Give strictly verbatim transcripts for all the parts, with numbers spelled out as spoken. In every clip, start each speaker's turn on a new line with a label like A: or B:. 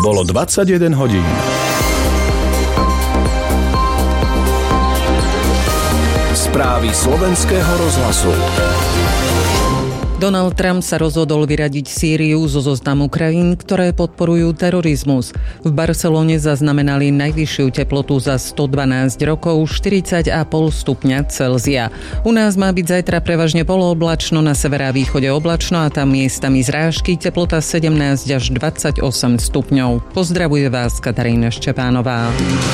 A: Bolo dvadsaťjeden hodín. Správy slovenského rozhlasu.
B: Donald Trump sa rozhodol vyradiť Sýriu zo zoznamu krajín, ktoré podporujú terorizmus. V Barcelone zaznamenali najvyššiu teplotu za stodvanásť rokov, štyridsať celá päť stupňa Celzia. U nás má byť zajtra prevažne polooblačno, na severe a východe oblačno a tam miestami zrážky, teplota sedemnásť až dvadsaťosem stupňov. Pozdravuje vás Katarína Ščepánová.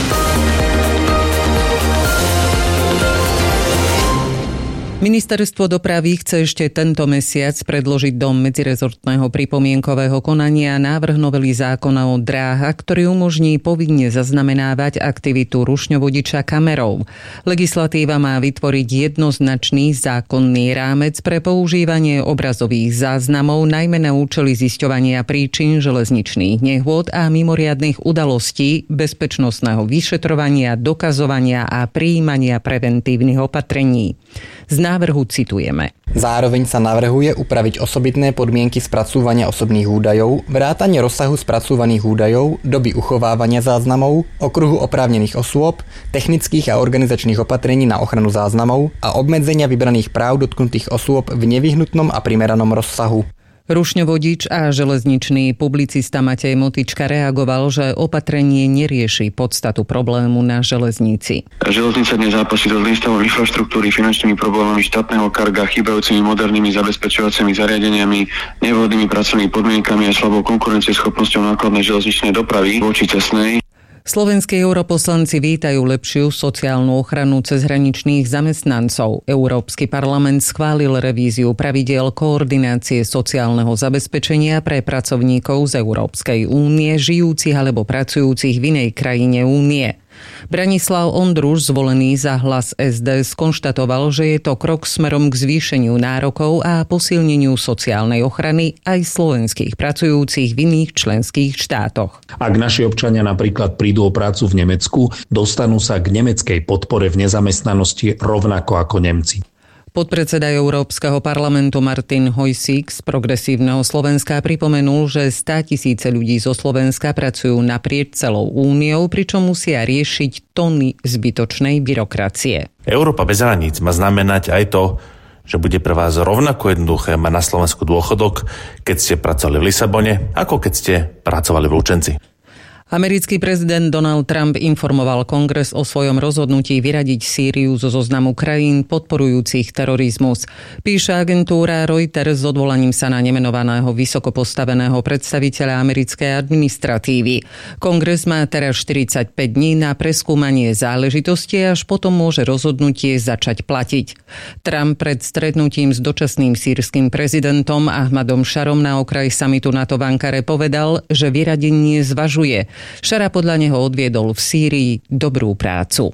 B: Ministerstvo dopravy chce ešte tento mesiac predložiť do medzirezortného pripomienkového konania návrh novely zákona o dráhach, ktorý umožní povinne zaznamenávať aktivitu rušňovodiča kamerou. Legislatíva má vytvoriť jednoznačný zákonný rámec pre používanie obrazových záznamov, najmä na účely zisťovania príčin železničných nehôd a mimoriadnych udalostí, bezpečnostného vyšetrovania, dokazovania a prijímania preventívnych opatrení. Z návrhu citujeme.
C: Zároveň sa navrhuje upraviť osobitné podmienky spracúvania osobných údajov, vrátanie rozsahu spracúvaných údajov, doby uchovávania záznamov, okruhu oprávnených osôb, technických a organizačných opatrení na ochranu záznamov a obmedzenia vybraných práv dotknutých osôb v nevyhnutnom a primeranom rozsahu.
B: Rušňovodič a železničný publicista Matej Motička reagoval, že opatrenie nerieši podstatu problému na železnici.
D: Železnica dnes zápasí so zlým stavom infraštruktúry, finančnými problémami štátneho karga, chýbajúcimi modernými zabezpečovacími zariadeniami, nevhodnými pracovnými podmienkami a slabou konkurencieschopnosťou nákladnej železničnej dopravy voči cestnej.
B: Slovenskí europoslanci vítajú lepšiu sociálnu ochranu cezhraničných zamestnancov. Európsky parlament schválil revíziu pravidiel koordinácie sociálneho zabezpečenia pre pracovníkov z Európskej únie, žijúcich alebo pracujúcich v inej krajine únie. Branislav Ondruš, zvolený za Hlas es dé, skonštatoval, že je to krok smerom k zvýšeniu nárokov a posilneniu sociálnej ochrany aj slovenských pracujúcich v iných členských štátoch.
E: Ak naši občania napríklad prídu o prácu v Nemecku, dostanú sa k nemeckej podpore v nezamestnanosti rovnako ako Nemci.
B: Podpredseda Európskeho parlamentu Martin Hojsík z Progresívneho Slovenska pripomenul, že státisíce ľudí zo Slovenska pracujú naprieč celou úniou, pričom musia riešiť tony zbytočnej byrokracie.
F: Európa bez hraníc má znamenať aj to, že bude pre vás rovnako jednoduché mať na Slovensku dôchodok, keď ste pracovali v Lisabone, ako keď ste pracovali v Lučenci.
B: Americký prezident Donald Trump informoval Kongres o svojom rozhodnutí vyradiť Sýriu zo zoznamu krajín podporujúcich terorizmus. Píše agentúra Reuters s odvolaním sa na nemenovaného vysoko postaveného predstaviteľa americkej administratívy. Kongres má teraz štyridsaťpäť dní na preskúmanie záležitosti, až potom môže rozhodnutie začať platiť. Trump pred stretnutím s dočasným sýrskym prezidentom Ahmadom Šarom na okraji samitu NATO v Ankare povedal, že vyradenie zvažuje. Šara podľa neho odviedol v Sýrii dobrú prácu.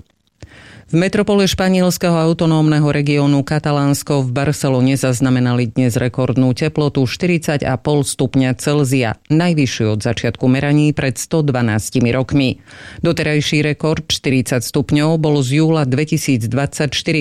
B: V metropole španielského autonómneho regiónu Katalánsko v Barcelone zaznamenali dnes rekordnú teplotu štyridsať celá päť stupňa Celzia, najvyššiu od začiatku meraní pred stodvanástimi rokmi. Doterajší rekord štyridsať stupňov bol z júla dvetisícdvadsaťštyri.